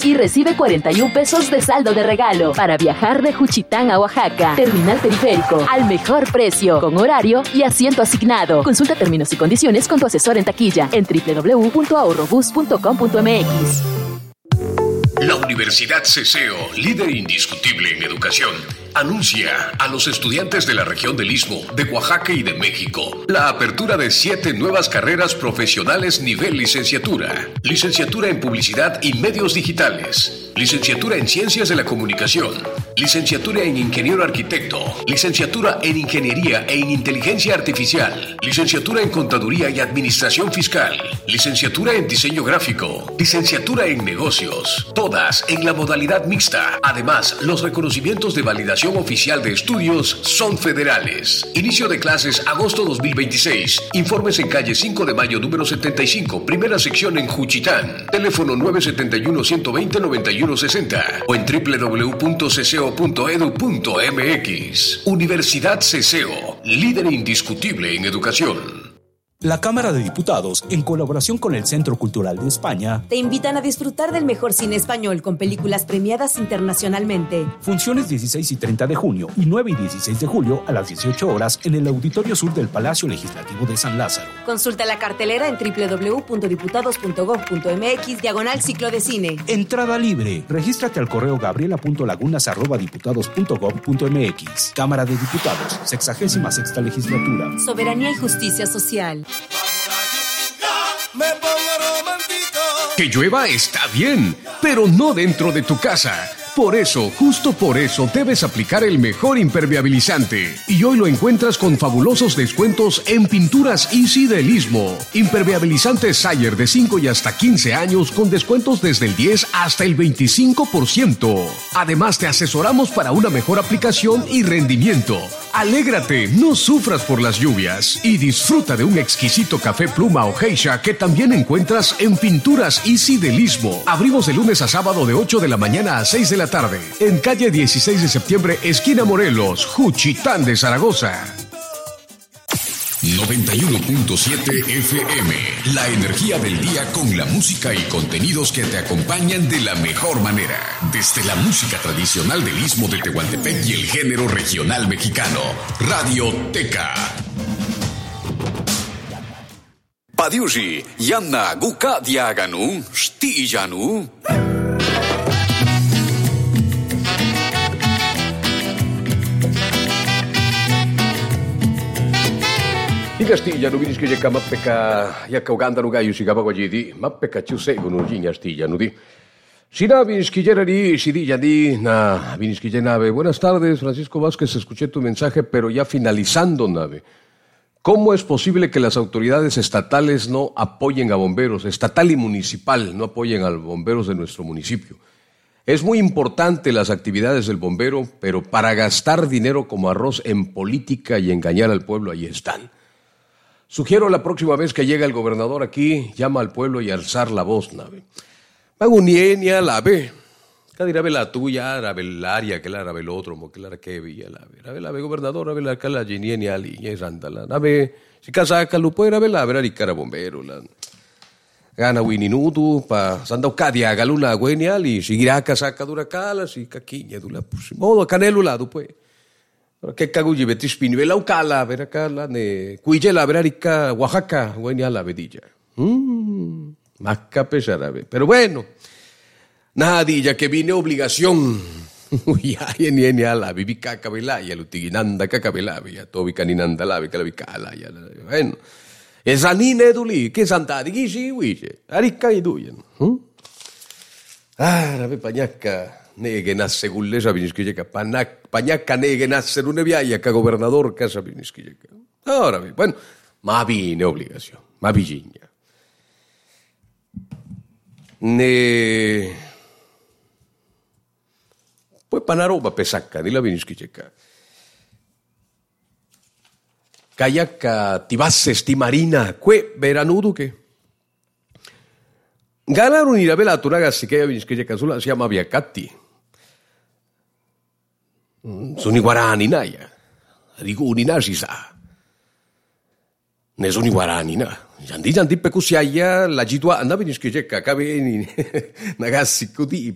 y recibe 41 pesos de saldo de regalo para viajar de Juchitán a Oaxaca. Terminal Periférico, al mejor precio, con horario y asiento asignado. Consulta términos y condiciones con tu asesor en taquilla en www.ahorrobus.com.mx. La Universidad CCO, líder indiscutible en educación, anuncia a los estudiantes de la región del Istmo, de Oaxaca y de México la apertura de 7 nuevas carreras profesionales nivel licenciatura. Licenciatura en Publicidad y Medios Digitales, licenciatura en Ciencias de la Comunicación, licenciatura en Ingeniero Arquitecto, licenciatura en Ingeniería e en Inteligencia Artificial, licenciatura en Contaduría y Administración Fiscal, licenciatura en Diseño Gráfico, licenciatura en Negocios, todas en la modalidad mixta. Además, los reconocimientos de validación oficial de estudios son federales. Inicio de clases agosto 2026. Informes en calle 5 de mayo número 75, primera sección en Juchitán. Teléfono 971-120-9160 o en www.cco.edu.mx. Universidad CCO, líder indiscutible en educación. La Cámara de Diputados, en colaboración con el Centro Cultural de España, te invitan a disfrutar del mejor cine español con películas premiadas internacionalmente. Funciones 16 y 30 de junio y 9 y 16 de julio a las 18 horas en el Auditorio Sur del Palacio Legislativo de San Lázaro. Consulta la cartelera en www.diputados.gov.mx/ciclo de cine. Entrada libre. Regístrate al correo gabriela.lagunas@diputados.gov.mx. Cámara de Diputados, 66ª Legislatura. Soberanía y justicia social. Que llueva está bien, pero no dentro de tu casa. Por eso, justo por eso, debes aplicar el mejor impermeabilizante. Y hoy lo encuentras con fabulosos descuentos en Pinturas Easy del Istmo. Impermeabilizante Sayer de 5 y hasta 15 años con descuentos desde el 10 hasta el 25%. Además, te asesoramos para una mejor aplicación y rendimiento. Alégrate, no sufras por las lluvias y disfruta de un exquisito café pluma o geisha que también encuentras en Pinturas Easy del Istmo. Abrimos de lunes a sábado de 8 de la mañana a 6 de la tarde. En calle 16 de septiembre, esquina Morelos, Juchitán de Zaragoza. 91.7 FM. La energía del día con la música y contenidos que te acompañan de la mejor manera. Desde la música tradicional del Istmo de Tehuantepec y el género regional mexicano. Radioteca. Padiushi, Yanna Guka Diaganu, Stijanu. Castilla no vinis que llega mapeka ya Uganda no gayo sigaba gojidi mapeka chuse gunu jinya Castilla no di Sina vinis que yerari sidi yadi na vinis que nave. Buenas tardes, Francisco Vázquez, escuché tu mensaje, pero ya finalizando, nave. ¿Cómo es posible que las autoridades estatales no apoyen a bomberos, estatal y municipal, no apoyen a los bomberos de nuestro municipio? Es muy importante las actividades del bombero, pero para gastar dinero como arroz en política y engañar al pueblo, ahí están. Sugiero la próxima vez que llegue el gobernador aquí, llama al pueblo y alzar la voz, nave. Magunienia la ve. Cadirabe la tuya, arabe el área, que la arabe el otro, que la que veía la ve. Arabe la ve gobernador, arabe la cala genienia li, y santala. Nave, si casaca lo puede arabe la ver y cara bombero la. Gana wininutu pa sandau cadia galuna guenial y seguirá casaca dura calas y caquiña dula pues. Modo canelo lado pues. Que caguji betis pinivela ucala, ver acá la ne cuijela verarica Oaxaca, guenia la vedilla. Maca pesarabe. Pero bueno, nadilla que vine obligación. Ya ni ala bibi cacabela ya lutiginanda cacabela ya tobi caninanda la cala ya. Bueno, esa ni neduli que santa digisi wiche. Arica y duyen. Rabe pañaca. Nege nasse gullesa binisquilleca, pañaca nege nasse una viaia ca gobernador casa binisquilleca. Ahora, bueno, ma vine obligación, ma vigigna. Ne... Poi panaroba pesacca, di la binisquilleca. Cayaca tibasse sti marina, que veranudo che... Ganaron ir a ver a tu ragazzi che binisquilleca sulla si chiama Viacatti. Sono i guarani, naia. Riguni, na, si sa. Ne sono i guarani, na. Janti pe cusiaia, la gitua, andavi in schiacecca, cabe, ragazzi, così.